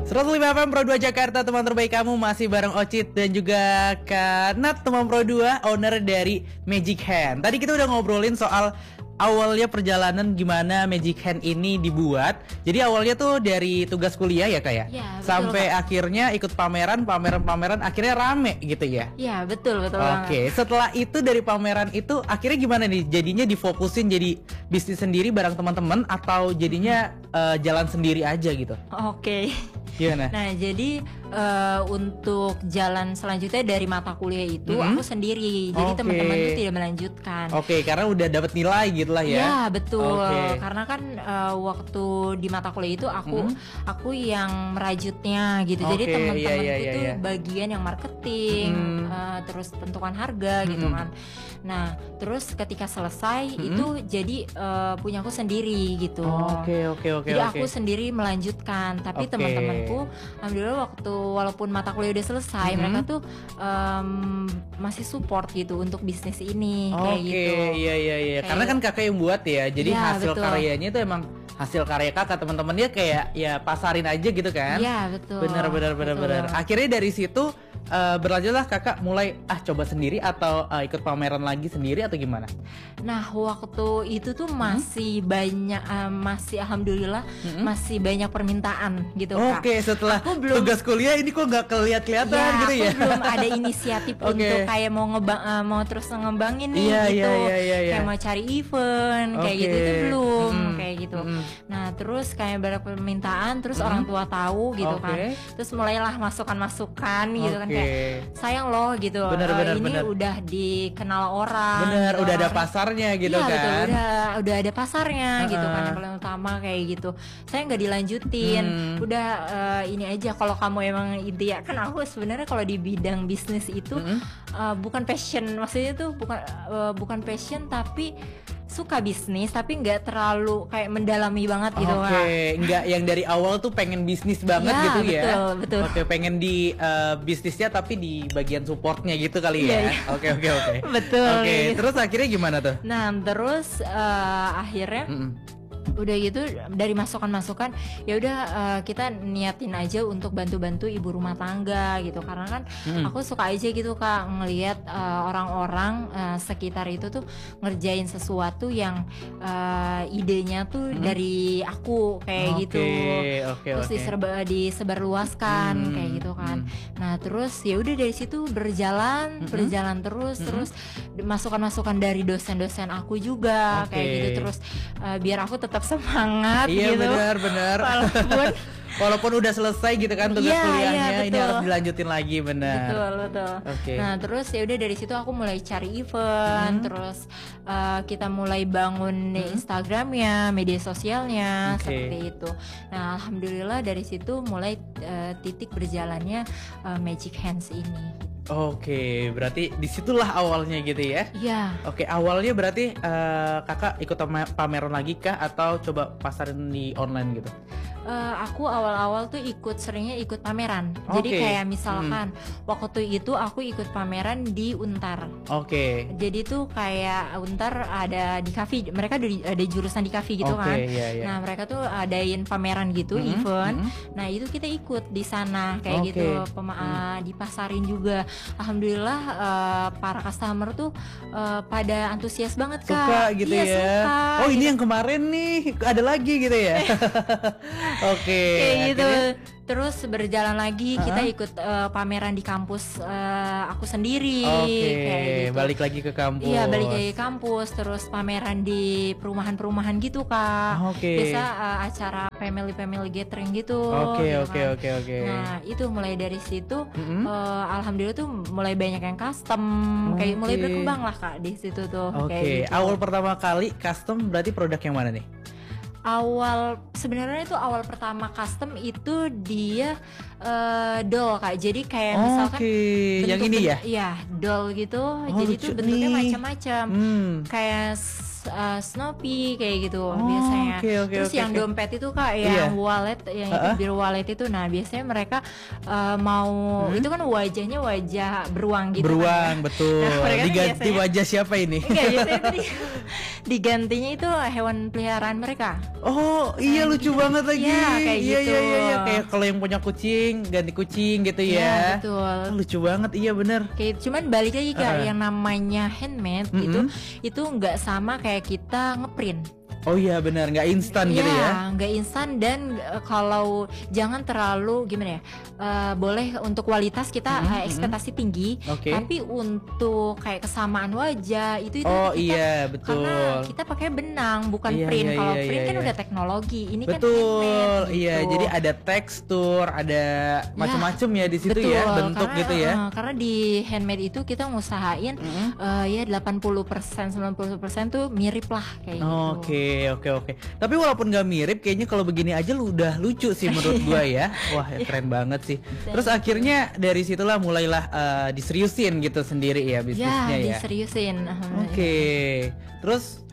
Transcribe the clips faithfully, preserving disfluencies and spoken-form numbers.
seratus lima F M Pro dua Jakarta, teman terbaik kamu, masih bareng Ocit dan juga Kak Nat, teman Pro dua, owner dari Magic Hand. Tadi kita udah ngobrolin soal awalnya perjalanan gimana Magic Hand ini dibuat. Jadi awalnya tuh dari tugas kuliah ya Kak ya? Ya, betul, sampai Kak. Akhirnya ikut pameran, pameran-pameran akhirnya rame gitu ya? Iya betul, betul Oke, okay. Setelah itu dari pameran itu akhirnya gimana nih? Jadinya difokusin jadi bisnis sendiri bareng teman-teman atau jadinya uh, jalan sendiri aja gitu? Oke. Gimana? Nah jadi uh, untuk jalan selanjutnya dari mata kuliah itu Mm-hmm. aku sendiri. Jadi Oke. teman-teman itu tidak melanjutkan. Oke, okay, karena udah dapat nilai gitu lah ya? Ya betul. Okay. Karena kan uh, waktu di mata kuliah itu aku mm-hmm. aku yang merajutnya gitu. Jadi Okay, teman-temanku iya, iya, iya, tuh iya. bagian yang marketing, mm. uh, terus tentukan harga mm-hmm. gitu kan. Nah terus ketika selesai mm-hmm. itu jadi uh, punya aku sendiri gitu. Oke oke oke. Jadi oke. aku sendiri melanjutkan. Tapi Oke. teman-temanku, alhamdulillah waktu walaupun mata kuliah udah selesai, mm-hmm. mereka tuh um, masih support gitu untuk bisnis ini kayak Oke, gitu. iya iya iya. Kayak Karena kan kakak yang buat ya. Jadi ya, hasil betul. karyanya itu emang hasil karya kakak, teman-temannya kayak ya pasarin aja gitu kan? Iya betul. Benar benar benar betul. benar. Akhirnya dari situ uh, berlanjutlah kakak mulai ah coba sendiri atau uh, ikut pameran lagi sendiri atau gimana? Nah waktu itu tuh masih hmm? banyak uh, masih alhamdulillah hmm? masih banyak permintaan gitu Kak. Oke, setelah belum, tugas kuliah ini kok nggak kelihatan ya, gitu ya? Aku belum ada inisiatif okay. untuk kayak mau ngebang uh, mau terus ngembangin nih yeah, gitu. Yeah, yeah, yeah, yeah. Kayak mau cari event okay. kayak gitu itu belum hmm. kayak gitu. Hmm. Nah terus kayak banyak permintaan, terus hmm. orang tua tahu gitu okay. kan. Terus mulailah masukan-masukan gitu okay. kan kayak sayang loh gitu. Bener, uh, bener, ini bener. udah dikenal orang. Bener, gitu. udah ada pasarnya gitu ya, kan. Betul, udah udah ada pasarnya uh-uh. gitu kan yang paling utama kayak gitu. Saya nggak dilanjutin. Hmm. Udah uh, ini aja kalau kamu emang inti ya kan aku sebenarnya kalau di bidang bisnis itu hmm. uh, bukan passion, maksudnya tuh bukan uh, bukan passion tapi suka bisnis tapi nggak terlalu kayak mendalami banget gitu Oke, okay. nggak yang dari awal tuh pengen bisnis banget ya, gitu betul, ya. Betul. Oke, okay, pengen di uh, bisnisnya tapi di bagian supportnya gitu kali ya. Oke oke oke. Betul. Oke, okay, gitu. terus akhirnya gimana tuh? Nah terus uh, akhirnya. Mm-mm. Udah gitu dari masukan-masukan ya udah uh, kita niatin aja untuk bantu-bantu ibu rumah tangga gitu karena kan hmm. aku suka aja gitu Kak ngelihat uh, orang-orang uh, sekitar itu tuh ngerjain sesuatu yang uh, idenya tuh hmm. dari aku kayak okay, gitu okay, terus okay. diserba, disebarluaskan hmm. kayak gitu kan hmm. nah terus ya udah dari situ berjalan hmm. berjalan terus hmm. terus masukan-masukan dari dosen-dosen aku juga okay. kayak gitu terus uh, biar aku tetap tetap semangat iya, gitu. Iya benar-benar. Walaupun walaupun udah selesai gitu kan tugas iya, kuliahnya, iya, ini harus dilanjutin lagi benar. Betul betul. Okay. Nah terus ya udah dari situ aku mulai cari event, hmm. terus uh, kita mulai bangun hmm. Instagramnya, media sosialnya okay. seperti itu. Nah alhamdulillah dari situ mulai uh, titik berjalannya uh, Magic Hands ini. Oke, berarti disitulah awalnya gitu ya? Iya. Oke, awalnya berarti uh, kakak ikut pameran lagi kah atau coba pasarin di online gitu? Uh, aku awal-awal tuh ikut seringnya ikut pameran. Okay. Jadi kayak misalkan hmm. waktu itu aku ikut pameran di Untar. Oke. Okay. Jadi tuh kayak Untar ada di cafe, mereka ada, di, ada jurusan di cafe gitu okay, kan. yeah, yeah. Nah mereka tuh adain pameran gitu, mm-hmm, event. Mm-hmm. Nah itu kita ikut di sana kayak okay. gitu, Pema- mm. dipasarin juga. Alhamdulillah uh, para customer tuh uh, pada antusias banget Kak. Suka gitu iya, ya. Suka, oh ini gitu. Yang kemarin nih ada lagi gitu ya. Oke. Okay, kayak gitu. Akhirnya... Terus berjalan lagi uh-huh. kita ikut uh, pameran di kampus uh, aku sendiri. Oke. Okay. Gitu. Balik lagi ke kampus. Iya balik lagi ke kampus. Terus pameran di perumahan-perumahan gitu Kak. Oke. Okay. Biasa uh, acara family-family gathering gitu. Oke gitu oke kan. oke oke. Nah itu mulai dari situ. Mm-hmm. Uh, Alhamdulillah tuh mulai banyak yang custom. Okay. Kayak mulai berkembang lah Kak di situ tuh. Oke. Okay. Gitu. Awal pertama kali custom berarti produk yang mana nih? Awal sebenarnya itu awal pertama custom itu dia uh, doll Kak. Jadi kayak oh, misalkan okay. yang ini ya? Iya, doll gitu. Oh, jadi itu bentuknya nih. macam-macam. Hmm. Kayak uh, Snoopy kayak gitu Oh, biasanya. oke, oke, Terus oke, yang oke. dompet itu Kak, Iya. yang wallet, yang itu Uh-uh. bir wallet itu. Nah biasanya mereka uh, mau Hmm? itu kan wajahnya wajah beruang gitu Beruang, kan ya. betul. Nah, mereka tuh Diganti biasanya- wajah siapa ini? Enggak, biasanya itu di- digantinya itu hewan peliharaan mereka. Oh iya, lucu banget lagi. Iya, kayak iya, gitu. iya, iya, iya. Kayak kalau yang punya kucing ganti kucing gitu Iya, ya. betul. Ah, lucu banget, iya bener. Kayak cuman balik lagi Kak, Uh-uh. yang namanya handmade Mm-mm. itu itu nggak sama kayak kita ngeprint. Oh iya bener, nggak instan gitu ya. Iya, nggak instan dan uh, kalau jangan terlalu gimana ya, uh, boleh untuk kualitas kita Mm-mm, uh, ekspektasi tinggi, Oke. tapi untuk kayak kesamaan wajah itu itu Oh kita, iya, betul. karena kita pakai benang bukan Iya, print. iya, Kalau iya, print iya, kan iya. udah teknologi, ini kan Betul, handmade iya. gitu. Jadi ada tekstur, ada macam-macam ya di situ ya, Betul, bentuk karena, gitu ya. uh, karena di handmade itu kita ngusahain Mm-mm. uh, ya delapan puluh persen sembilan puluh persen tuh mirip lah kayak gitu. Oke, oke, oke. Tapi walaupun gak mirip, kayaknya kalau begini aja lu udah lucu sih menurut gua ya. Wah, ya keren banget sih. Terus akhirnya dari situlah mulailah eh, diseriusin gitu sendiri ya bisnisnya ya. Diseriusin. Oke. Terus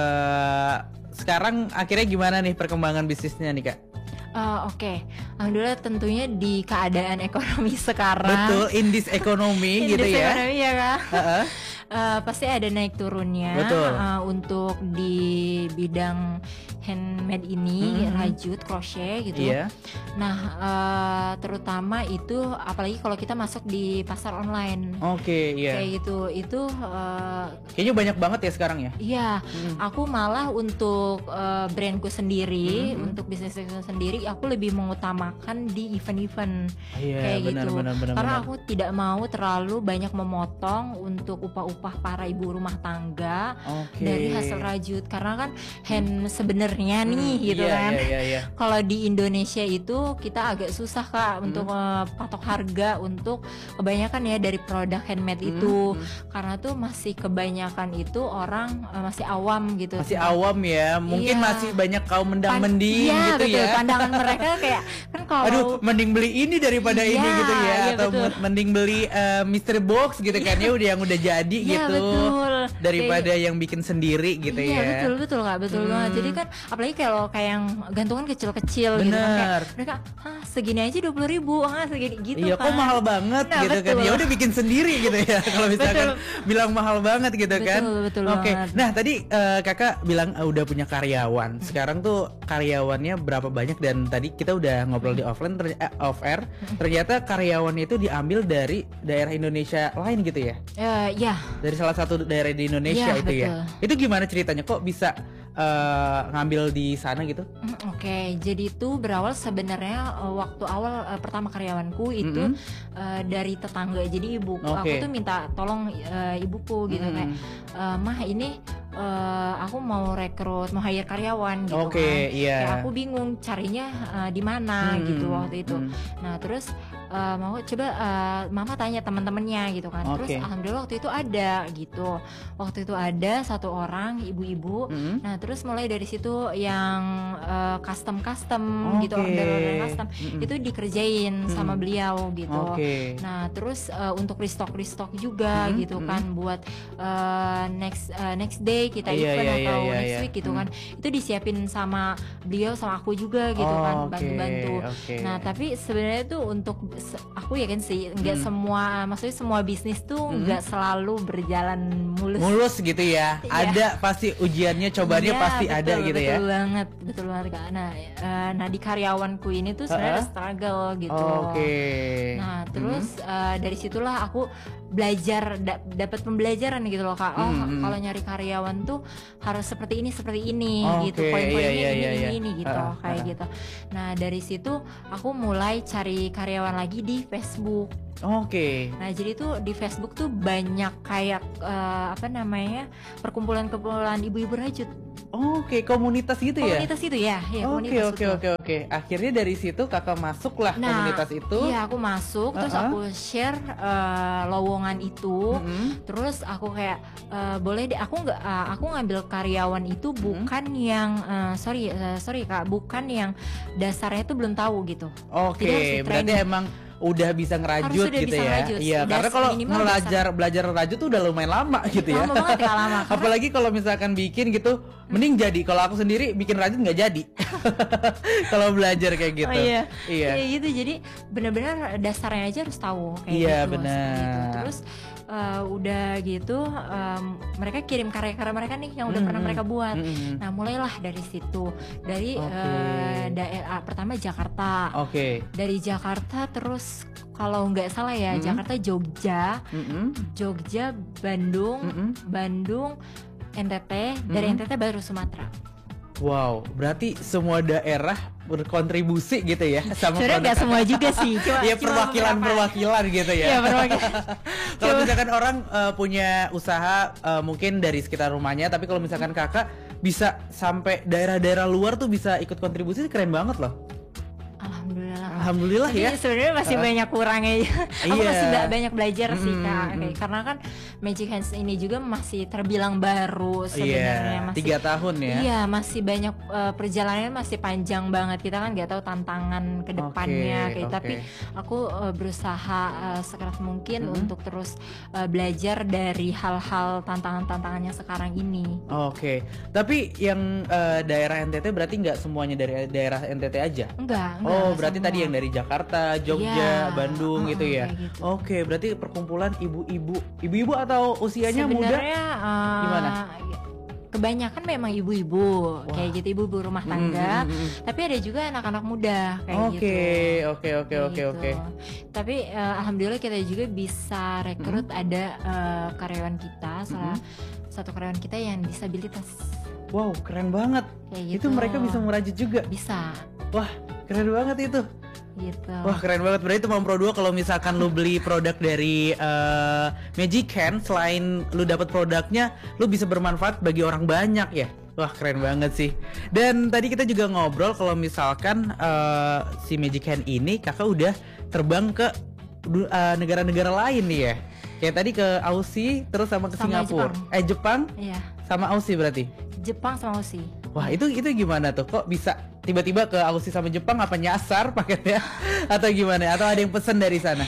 eh sekarang akhirnya gimana nih perkembangan bisnisnya nih, Kak? Eh, Oke, alhamdulillah tentunya di keadaan ekonomi sekarang. Betul, in this economy Ini gitu ya. ekonomi ya Kak. Heeh. Eh, pasti ada naik turunnya. Betul. eh, untuk di bidang handmade ini, Mhm. rajut, crochet gitu. Iya. Nah, eh, terutama itu apalagi kalau kita masuk di pasar online. Oke, iya. Kayak gitu, itu eh, Kayaknya banyak banget ya sekarang ya. iya, Mm. aku malah untuk eh, brandku sendiri, Mhm. untuk bisnisku sendiri, aku lebih mengutamakan di event-event Iya, kayak benar gitu. benar benar. Karena benar. aku tidak mau terlalu banyak memotong untuk upah-upah para ibu rumah tangga Oke. dari hasil rajut. Karena kan hand sebenarnya nih Hmm, gitu iya, kan. Iya, iya, iya. Kalau di Indonesia itu kita agak susah Kak Hmm. untuk eh, patok harga untuk kebanyakan ya dari produk handmade Hmm, itu. hmm. Karena tuh masih kebanyakan itu orang eh, masih awam gitu. Masih tentang- awam ya, mungkin Iya. masih banyak kaum Pan- mendang-mending iya, gitu betul. ya. Pandangan mereka kayak kan kalau Aduh, mending beli ini daripada Iya, ini gitu ya, iya, atau betul. mending beli eh, mystery box gitu kan ya, udah yang udah jadi Iya, gitu, betul. daripada yang bikin sendiri gitu iya, ya. betul betul Kak, betul Hmm. banget. Jadi kan apalagi kalau kayak yang gantungan kecil-kecil gitu kan, kayak Bener. mereka hah segini aja dua puluh ribu, ah segini gitu Iya, kan. kok mahal banget Nah, gitu kan. betul. Ya udah bikin sendiri gitu ya. Kalau misalkan bilang mahal banget gitu Betul, kan. betul Oke. banget. Nah, tadi eh, Kakak bilang eh, udah punya karyawan. Sekarang tuh karyawannya berapa banyak, dan tadi kita udah ngobrol di offline ter- eh, off air. Ternyata karyawannya itu diambil dari daerah Indonesia lain gitu ya. Eh, ya Dari salah satu daerah di Indonesia Iya, itu ya. betul. Itu gimana ceritanya, kok bisa eh, ngambil di sana gitu? Mm, Oke, jadi itu berawal sebenarnya eh, waktu awal eh, pertama karyawanku itu Mm-mm. eh, dari tetangga. Jadi ibuku, aku Oke. tuh minta tolong eh, ibuku gitu Mm-mm. kayak, "Eh, Mah ini eh, aku mau rekrut, mau hire karyawan gitu Oke, kan." iya. Kayak aku bingung carinya eh, di mana Hmm, gitu waktu itu. hmm. Nah terus eh, mau coba eh, mama tanya teman-temannya gitu kan. Terus Oke. alhamdulillah waktu itu ada gitu. Waktu itu ada satu orang ibu-ibu. Hmm. Nah terus mulai dari situ yang custom custom gitu, Oke. order-order custom Mm-mm. itu dikerjain sama Mm-mm. beliau gitu. Oke. Nah terus eh, untuk restock restock juga Mm-mm, gitu mm-mm. kan buat eh, next eh, next day kita Iya, event iya, atau iya, next iya. week gitu Mm. kan, itu disiapin sama beliau sama aku juga gitu Oh, kan, oke, bantu-bantu. oke. Nah tapi sebenarnya tuh untuk se- aku ya kan sih nggak Mm. semua, maksudnya semua bisnis tuh Mm. nggak selalu berjalan mulus. mulus gitu ya. Iya. Ada pasti ujiannya, cobaannya Iya, pasti betul, ada gitu ya. Betul banget, betul banget Kak. Nah, eh, nah di karyawanku ini tuh sebenarnya ada Uh-uh. struggle gitu. Oke. Nah, terus eh, dari situlah aku belajar, da- dapat pembelajaran gitu loh Kak. Oh, Hmm, hmm. kalau nyari karyawan tuh harus seperti ini, seperti ini Oke, gitu. Poin-poinnya iya, iya, ini, iya, ini, iya. ini gitu, Uh-uh, kayak uh-uh. gitu. Nah, dari situ aku mulai cari karyawan lagi di Facebook. Oke. Nah, jadi tuh di Facebook tuh banyak kayak eh, apa namanya? perkumpulan-kumpulan ibu-ibu rajut. Oke, komunitas gitu ya. Komunitas itu ya, ya Oke, komunitas oke, betul. oke, oke. Akhirnya dari situ Kakak masuklah Nah, komunitas itu. Iya, aku masuk, terus Uh-uh. aku share eh, lowongan itu. Mm-mm. Terus aku kayak eh, boleh deh, aku nggak, eh, aku ngambil karyawan itu bukan yang eh, sorry, eh, sorry Kak, bukan yang dasarnya tuh belum tahu gitu. Jadi harus Oke, di berarti training. emang udah bisa ngerajut udah gitu bisa ya. ngerajut. Iya, Das karena kalau minimal belajar belajar rajut tuh udah lumayan lama gitu ya. Lama banget ya, lama. Karena- Apalagi kalau misalkan bikin gitu, mending jadi. Kalau aku sendiri bikin rajut nggak jadi. Kalau belajar kayak gitu. Oh iya. Iya. Iya gitu. Jadi benar-benar dasarnya aja harus tahu kayak Iya, gitu. benar. seperti itu. Terus uh, udah gitu um, mereka kirim karya-karya mereka nih yang udah Mhm. pernah mereka buat. Mhm. Nah, mulailah dari situ. Dari Oke. uh, daerah pertama Jakarta. Oke. Dari Jakarta terus kalau nggak salah ya, Mhm. Jakarta, Jogja, Mhm. Jogja, Bandung, Mhm. Bandung, N T T, dari Mhm. N T T baru Sumatera. Wow, berarti semua daerah berkontribusi gitu ya sama Sebenarnya nggak produk semua juga sih, cuma Iya, cuma perwakilan-perwakilan gitu ya. Iya, perwakilan. Kalau Cuma- misalkan orang uh, punya usaha uh, mungkin dari sekitar rumahnya, tapi kalau misalkan kakak bisa sampai daerah-daerah luar tuh bisa ikut kontribusi, keren banget loh. Alhamdulillah. Alhamdulillah Tapi ya. sebenarnya masih Uh, banyak kurangnya. Aku Iya. masih ba- banyak belajar sih Mm, Kak. mm, Kayak- mm. karena kan Magic Hands ini juga masih terbilang baru sebenarnya. Iya, masih tiga tahun ya. Iya, masih banyak uh, perjalanannya masih panjang banget. Kita kan nggak tahu tantangan ke depannya Oke, kayak oke. tapi aku uh, berusaha uh, sekeras mungkin Mm-mm. untuk terus uh, belajar dari hal-hal tantangan-tantangannya sekarang ini. Oke, tapi yang uh, daerah N T T berarti nggak semuanya dari daerah N T T aja? Enggak, enggak. Oh, berarti semua. tadi yang dari Jakarta, Jogja, Iya, Bandung uh-uh, gitu ya. kayak gitu. Oke, berarti perkumpulan ibu-ibu, ibu-ibu atau usianya muda? Sebenarnya uh, Gimana? kebanyakan memang ibu-ibu Wah. kayak gitu, ibu-ibu rumah Mm, tangga. mm, mm, mm. Tapi ada juga anak-anak muda kayak Oke, gitu. oke, oke, Kayak oke, gitu. oke. Tapi uh, alhamdulillah kita juga bisa rekrut ada uh, karyawan kita, salah satu karyawan kita yang disabilitas. Wow, keren banget. Kayak Itu gitu. mereka bisa merajut juga. Bisa Wah, keren banget itu. gitu. Wah, keren banget. Berarti teman Pro dua kalau misalkan lu beli produk dari eh, Magic Hand, selain lu dapat produknya, lu bisa bermanfaat bagi orang banyak ya. Wah, keren banget sih. Dan tadi kita juga ngobrol kalau misalkan eh, si Magic Hand ini kakak udah terbang ke du- eh, negara-negara lain nih ya. Kayak tadi ke Aussie, terus sama ke Sama Singapura. Jepang. Eh Jepang Iya, sama Aussie berarti. Jepang sama Aussie. Wah, itu itu gimana tuh? Kok bisa tiba-tiba ke Aussie sama Jepang, apa nyasar paketnya atau gimana? Atau ada yang pesen dari sana?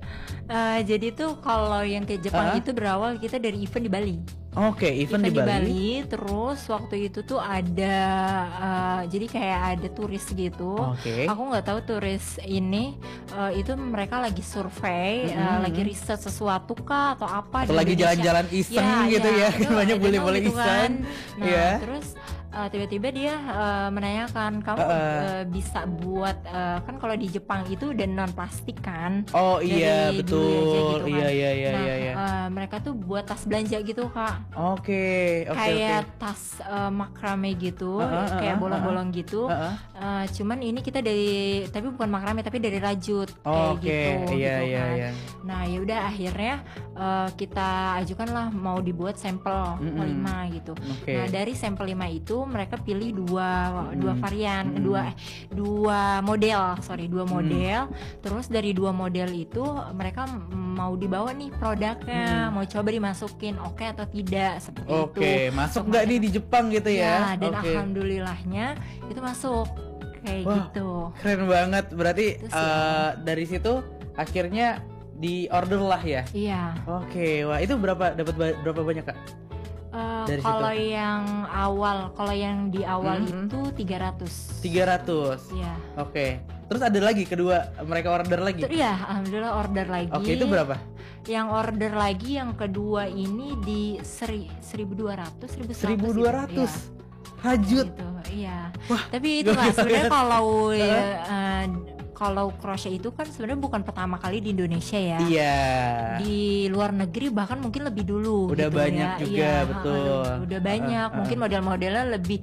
Eh, jadi tuh kalau yang ke Jepang Ah. itu berawal kita dari event di Bali. Oke, event, di Bali. Terus waktu itu tuh ada eh, jadi kayak ada turis gitu. Oke. Aku nggak tahu turis ini eh, itu mereka lagi survei, eh, Mm-mm. lagi riset sesuatu kah atau apa Atau di lagi Indonesia. jalan-jalan iseng Ya, gitu ya, ya. itu Banyak I don't know boleh-boleh gitu iseng. kan. Nah, Iya. terus eh, tiba-tiba dia eh, menanyakan kamu Uh-uh. eh, bisa buat eh, kan kalau di Jepang itu udah non plastik kan. Oh iya, Dari dulu aja betul. gitu kan. Iya, iya, iya, Nah, iya, iya. eh, mereka tuh buat tas belanja gitu Kak. Oke, oke, Kayak oke. tas eh, makrame gitu, Uh-uh, uh-uh, kayak bolong-bolong gitu. Uh-uh. Eh, cuman ini kita dari, tapi bukan makrame tapi dari rajut kayak Oke, gitu. iya, gitu iya, kan. iya. Nah ya udah akhirnya eh, kita ajukan lah mau dibuat sampel Mm-mm. lima gitu. Oke. Nah dari sampel lima itu mereka pilih dua Mm-mm. dua varian, Mm-mm. dua eh, dua model, sorry dua Mm. model. Terus dari dua model itu mereka m- mau dibawa nih produknya, Mm. mau coba dimasukin oke atau tidak seperti itu. Oke, masuk Untuk nggak nih mereka- di Jepang gitu ya? Ya, dan Oke. alhamdulillahnya itu masuk kayak Wah. gitu. Keren banget. Berarti Itu sih. eh, dari situ akhirnya di order lah ya. Iya. Oke, wah itu berapa dapat ba- berapa banyak Kak? Eh, Dari kalau situ. yang awal, kalau yang di awal Mhm. itu tiga ratus. tiga ratus. Iya. Oke. Terus ada lagi kedua mereka order lagi. Itu ya, alhamdulillah order lagi. Oke, itu berapa? Yang order lagi yang kedua ini di seri, seribu dua ratus, seribu seratus. seribu dua ratus. Rajut. Gitu, iya. Wah, Tapi itu gua lah nggak sebenarnya lihat. kalau ya, eh, kalau crochet itu kan sebenarnya bukan pertama kali di Indonesia ya. Iya. Di luar negeri bahkan mungkin lebih dulu Udah gitu banyak ya. juga, Iya, betul. udah, udah banyak. Uh, uh, Mungkin model-modelnya lebih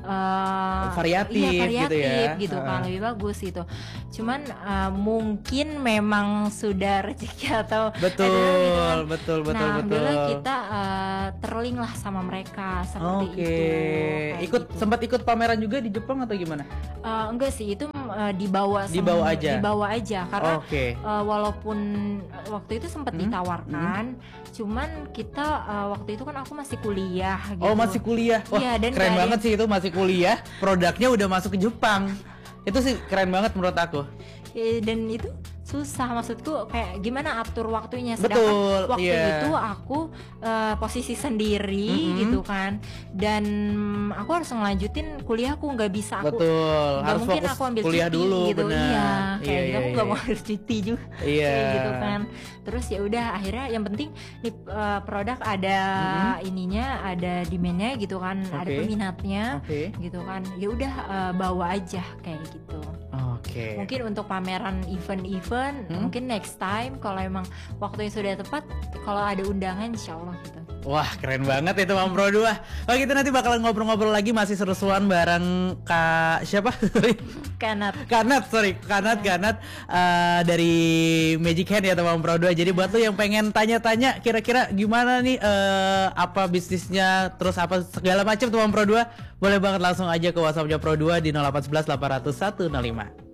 eh, Variatif iya, gitu variatif ya. gitu Uh, kan, uh. lebih bagus gitu. Cuman eh, mungkin memang sudah rezeki atau Betul, gitu kan. betul, betul, Nah, betul. alhamdulillah kita eh, terlink lah sama mereka seperti Oke. itu. kayak Ikut gitu. sempat ikut pameran juga di Jepang atau gimana? Eh, enggak sih, itu eh, dibawa sama- Dibawa aja? dibawa aja karena Oke. Uh, walaupun waktu itu sempat Hmm, ditawarkan, cuman kita uh, waktu itu kan aku masih kuliah gitu. Oh, masih kuliah. Wah, Iya, dan keren nggak banget ada- sih itu masih kuliah, produknya udah masuk ke Jepang. Itu sih keren banget menurut aku. Eh, dan itu susah, maksudku kayak gimana atur waktunya, sedangkan Betul, waktu iya. itu aku uh, posisi sendiri Mm-mm. gitu kan, dan aku harus ngelanjutin kuliahku, nggak bisa aku Betul, nggak harus mungkin fokus aku ambil kuliah cuti dulu, gitu. benar. Iya, kayak Iya, gitu, iya, aku nggak iya. mau harus cuti juga. Iya. Kayak gitu kan. Terus ya udah akhirnya yang penting nih uh, produk ada Mm-mm. ininya, ada demandnya gitu kan, ada Oke. peminatnya Oke. gitu kan. Ya udah uh, bawa aja kayak gitu. Oke. Mungkin untuk pameran event-event Hmm? mungkin next time kalau emang waktunya sudah tepat, kalau ada undangan insya Allah gitu. Wah, keren banget itu Mam Pro dua. Oh, kita nanti bakalan ngobrol-ngobrol lagi, masih seru-seruan bareng Kak siapa? Kanat. Kanat, sorry, Kanat, Kanat uh, dari Magic Hand ya teman Pro dua. Jadi buat lu yang pengen tanya-tanya kira-kira gimana nih uh, apa bisnisnya, terus apa segala macam teman Pro dua, boleh banget langsung aja ke WhatsAppnya Pro dua di nol delapan satu satu delapan nol satu nol lima.